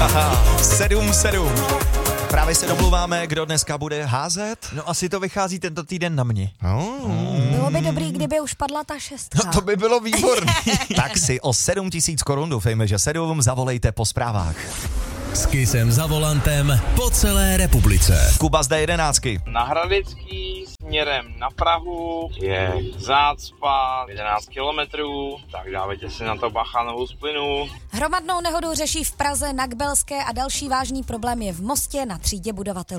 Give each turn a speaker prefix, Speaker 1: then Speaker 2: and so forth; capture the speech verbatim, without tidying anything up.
Speaker 1: Aha, sedm sedm. Právě se domluváme, kdo dneska bude házet.
Speaker 2: No asi to vychází tento týden na mě.
Speaker 1: Oh.
Speaker 3: Bylo by dobrý, kdyby už padla ta šestka.
Speaker 2: No to by bylo výborné.
Speaker 1: Tak si o sedm tisíc korun, doufejme, že sedm, zavolejte po zprávách.
Speaker 4: S Kissem za volantem po celé republice.
Speaker 1: Kuba z D jedenáct.
Speaker 5: Na Hradecký směrem na Prahu je zácpa jedenáct kilometrů, tak dávajte si na to bacha, novou splynu.
Speaker 3: Hromadnou nehodu řeší v Praze, na Kbelské a další vážný problém je v Mostě na třídě budovatelů.